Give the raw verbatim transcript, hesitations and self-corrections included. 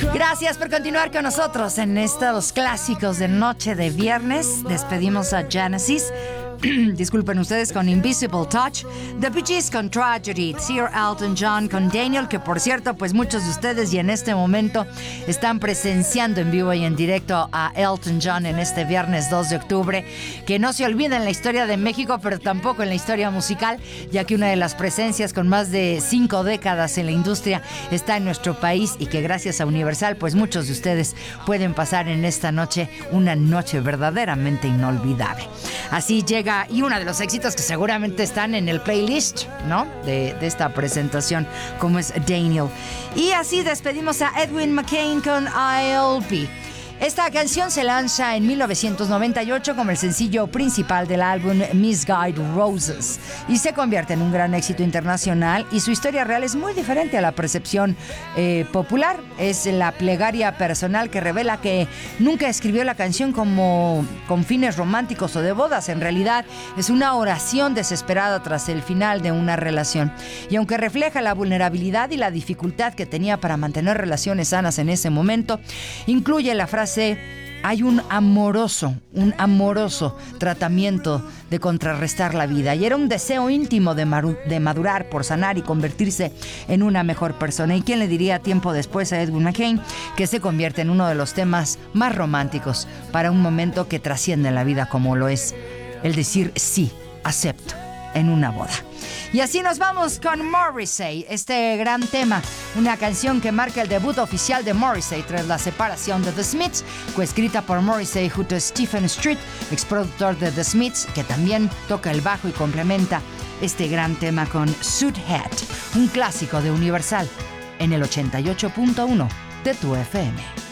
Gracias por continuar con nosotros en estos clásicos de noche de viernes. Despedimos a Genesis. Disculpen ustedes, con Invisible Touch, The Bee Gees con Tragedy, Sir Elton John con Daniel, que por cierto, pues muchos de ustedes y en este momento están presenciando en vivo y en directo a Elton John en este viernes dos de octubre, que no se olvida en la historia de México, pero tampoco en la historia musical, ya que una de las presencias con más de cinco décadas en la industria está en nuestro país y que gracias a Universal, pues muchos de ustedes pueden pasar en esta noche una noche verdaderamente inolvidable. Así llega y uno de los éxitos que seguramente están en el playlist, ¿no? De, de esta presentación, como es Daniel. Y así despedimos a Edwin McCain con I'll Be. Esta canción se lanza en mil novecientos noventa y ocho como el sencillo principal del álbum Misguided Roses y se convierte en un gran éxito internacional, y su historia real es muy diferente a la percepción eh, popular. Es la plegaria personal que revela que nunca escribió la canción como con fines románticos o de bodas. En realidad es una oración desesperada tras el final de una relación, y aunque refleja la vulnerabilidad y la dificultad que tenía para mantener relaciones sanas en ese momento, incluye la frase: hay un amoroso, un amoroso tratamiento de contrarrestar la vida. Y era un deseo íntimo de, maru- de madurar por sanar y convertirse en una mejor persona. ¿Y quién le diría tiempo después a Edwin McCain que se convierte en uno de los temas más románticos para un momento que trasciende la vida, como lo es el decir sí, acepto, en una boda? Y así nos vamos con Morrissey, este gran tema, una canción que marca el debut oficial de Morrissey tras la separación de The Smiths, coescrita por Morrissey junto a Stephen Street, exproductor de The Smiths, que también toca el bajo y complementa este gran tema con Suit Hat, un clásico de Universal, en el ochenta y ocho punto uno de tu F M.